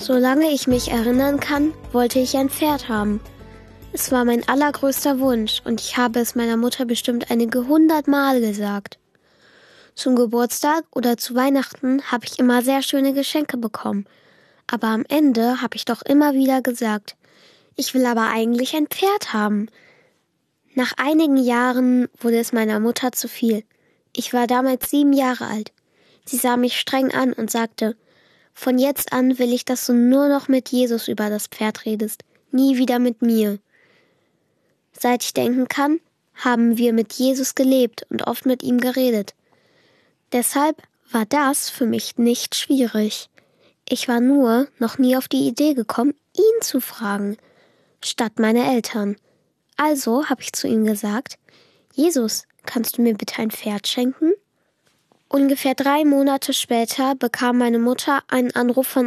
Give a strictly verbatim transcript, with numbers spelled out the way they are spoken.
Solange ich mich erinnern kann, wollte ich ein Pferd haben. Es war mein allergrößter Wunsch und ich habe es meiner Mutter bestimmt einige hundert Mal gesagt. Zum Geburtstag oder zu Weihnachten habe ich immer sehr schöne Geschenke bekommen. Aber am Ende habe ich doch immer wieder gesagt, ich will aber eigentlich ein Pferd haben. Nach einigen Jahren wurde es meiner Mutter zu viel. Ich war damals sieben Jahre alt. Sie sah mich streng an und sagte, von jetzt an will ich, dass du nur noch mit Jesus über das Pferd redest, nie wieder mit mir. Seit ich denken kann, haben wir mit Jesus gelebt und oft mit ihm geredet. Deshalb war das für mich nicht schwierig. Ich war nur noch nie auf die Idee gekommen, ihn zu fragen, statt meine Eltern. Also habe ich zu ihm gesagt, Jesus, kannst du mir bitte ein Pferd schenken? Ungefähr drei Monate später bekam meine Mutter einen Anruf von